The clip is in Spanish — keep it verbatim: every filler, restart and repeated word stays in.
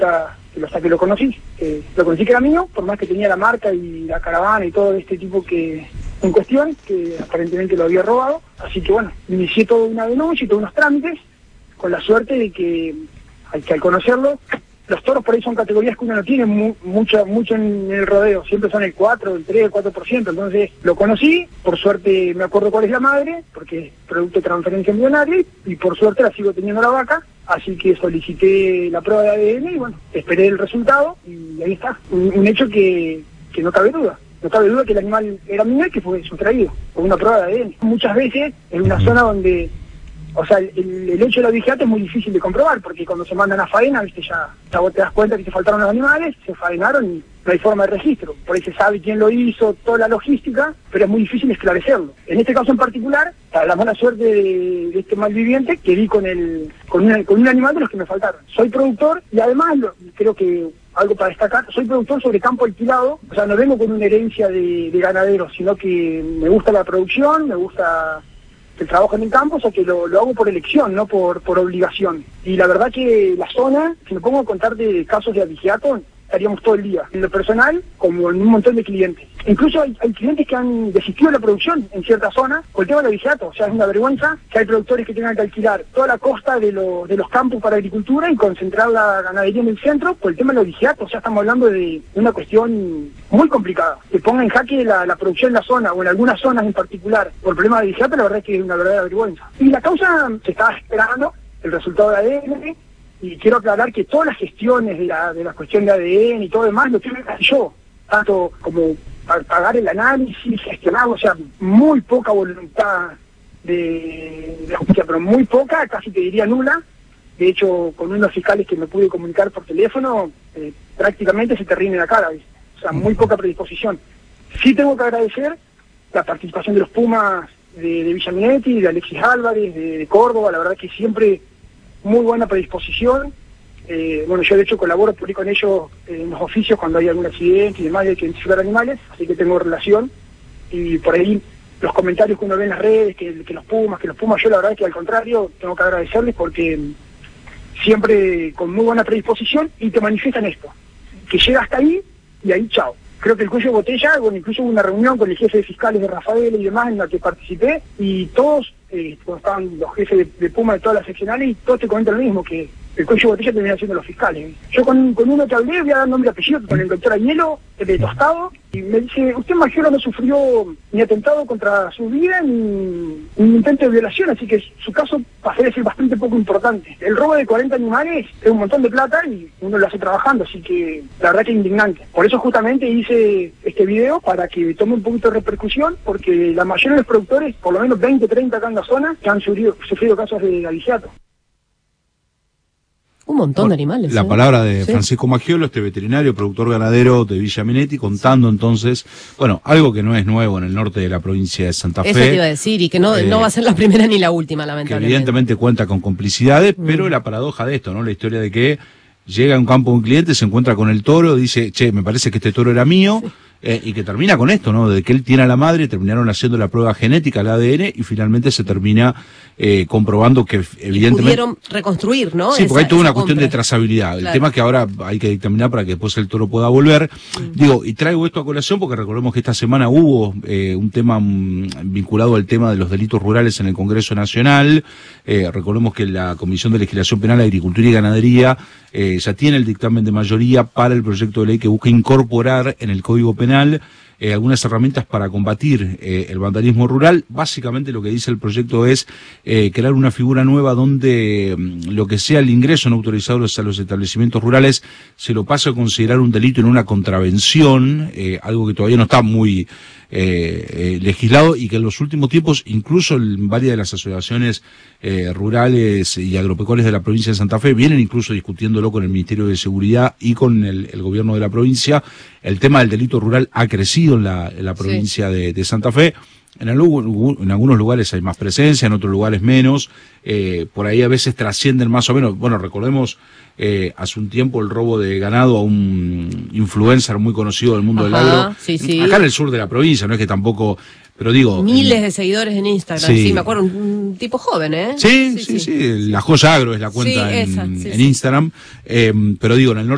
que hasta que lo conocí, eh, lo conocí que era mío, por más que tenía la marca y la caravana y todo este tipo que en cuestión, que aparentemente lo había robado. Así que bueno, inicié toda una denuncia y todos unos trámites, con la suerte de que, al, que al conocerlo, los toros por ahí son categorías que uno no tiene mu mucho, mucho en el rodeo, siempre son el cuatro, el tres, el cuatro por ciento, entonces lo conocí, por suerte me acuerdo cuál es la madre, porque es producto de transferencia millonaria, y por suerte la sigo teniendo la vaca, así que solicité la prueba de A D N y bueno, esperé el resultado y ahí está, un, un hecho que, que no cabe duda. No cabe duda que el animal era mío y que fue sustraído con una prueba de A D N. Muchas veces en una zona donde, o sea, el, el hecho de la vigilancia es muy difícil de comprobar, porque cuando se mandan a faena, viste, ya, ya vos te das cuenta que se faltaron los animales, se faenaron y no hay forma de registro. Por ahí se sabe quién lo hizo, toda la logística, pero es muy difícil esclarecerlo. En este caso en particular, la mala suerte de, de este malviviente que vi con el con, una, con un animal de los que me faltaron. Soy productor y además, lo, creo que algo para destacar, soy productor sobre campo alquilado, o sea, no vengo con una herencia de, de ganadero, sino que me gusta la producción, me gusta el trabajo en el campo, o sea que lo, lo hago por elección, no por, por obligación. Y la verdad que la zona, si me pongo a contar de casos de abigeato, estaríamos todo el día, en lo personal, como en un montón de clientes. Incluso hay, hay clientes que han desistido de la producción en ciertas zonas por el tema del abigeato, o sea, es una vergüenza que hay productores que tengan que alquilar toda la costa de, lo, de los campos para agricultura y concentrar la ganadería en el centro por el tema del abigeato, o sea, estamos hablando de una cuestión muy complicada. Que ponga en jaque la, la producción en la zona, o en algunas zonas en particular, por problemas de abigeato, la verdad es que es una verdadera vergüenza. Y la causa se estaba esperando, el resultado de A D N, y quiero aclarar que todas las gestiones de la, de la cuestión de A D N y todo demás lo tengo que hacer yo, tanto como pagar el análisis, gestionarlo, o sea, muy poca voluntad de, de justicia, pero muy poca, casi te diría nula. De hecho, con unos fiscales que me pude comunicar por teléfono, eh, prácticamente se te rinde la cara, ¿viste? O sea, muy poca predisposición. Sí tengo que agradecer la participación de los Pumas de, de Villa Minetti, de Alexis Álvarez, de, de Córdoba, la verdad que siempre muy buena predisposición. Eh, bueno, yo de hecho colaboro, publico con ellos en los oficios cuando hay algún accidente y demás, y hay que identificar animales, así que tengo relación. Y por ahí los comentarios que uno ve en las redes, que, que los Pumas, que los Pumas, yo la verdad que al contrario, tengo que agradecerles porque siempre con muy buena predisposición y te manifiestan esto, que llega hasta ahí y ahí chao. Creo que el cuello de botella, bueno, incluso hubo una reunión con el jefe de fiscales de Rafael y demás en la que participé, y todos, eh, estaban los jefes de, de Puma de todas las seccionales, y todos te comentan lo mismo, que el cuello de botella termina siendo los fiscales. Yo con, con uno que hablé, voy a dar nombre y apellido, con el doctor Añelo, de Tostado, y me dice, usted Maggiolo no sufrió ni atentado contra su vida, ni, ni intento de violación, así que su caso parece ser bastante poco importante. El robo de cuarenta animales es un montón de plata y uno lo hace trabajando, así que la verdad que es indignante. Por eso justamente hice este video, para que tome un poquito de repercusión, porque la mayoría de los productores, por lo menos veinte, treinta acá en la zona, que han sufrido, sufrido casos de abigeato. Un montón de animales. La ¿eh? palabra de Sí. Francisco Maggiolo, este veterinario, productor ganadero de Villa Minetti, contando entonces, bueno, algo que no es nuevo en el norte de la provincia de Santa Fe. Eso te iba a decir, y que no, eh, no va a ser la primera ni la última, que lamentablemente. evidentemente cuenta con complicidades, Mm. pero la paradoja de esto, ¿no? La historia de que llega a un campo un cliente, se encuentra con el toro, dice, che, me parece que este toro era mío, sí. eh, y que termina con esto, ¿no? De que él tiene a la madre, terminaron haciendo la prueba genética, el A D N, y finalmente se termina eh, comprobando que evidentemente... Y pudieron reconstruir, ¿no? Sí, porque esa, hay toda una compra. cuestión de trazabilidad. Claro. El tema es que ahora hay que dictaminar para que después el toro pueda volver. Mm. Digo, y traigo esto a colación porque recordemos que esta semana hubo eh, un tema mm, vinculado al tema de los delitos rurales en el Congreso Nacional. Eh, recordemos que la Comisión de Legislación Penal, Agricultura y Ganadería eh, ya tiene el dictamen de mayoría para el proyecto de ley que busca incorporar en el Código Penal Eh, algunas herramientas para combatir eh, el vandalismo rural. Básicamente lo que dice el proyecto es eh, crear una figura nueva donde mm, lo que sea el ingreso no autorizado a los, a los establecimientos rurales se lo pase a considerar un delito en una contravención, eh, algo que todavía no está muy eh, eh, legislado, y que en los últimos tiempos incluso en varias de las asociaciones eh, rurales y agropecuarias de la provincia de Santa Fe vienen incluso discutiéndolo con el Ministerio de Seguridad y con el, el gobierno de la provincia. El tema del delito rural ha crecido en la, en la provincia sí. de, de Santa Fe. En, el, en algunos lugares hay más presencia, en otros lugares menos. Eh, por ahí a veces trascienden más o menos. Bueno, recordemos eh, hace un tiempo el robo de ganado a un influencer muy conocido del mundo Ajá, del agro. Sí, sí. Acá en el sur de la provincia, no es que tampoco... Pero digo... Miles en, de seguidores en Instagram, sí. sí, me acuerdo, un, un tipo joven, ¿eh? Sí, sí, sí, sí, sí. La Joya Agro es la cuenta sí, en, esa, sí, en sí. Instagram. Eh, pero digo, en el norte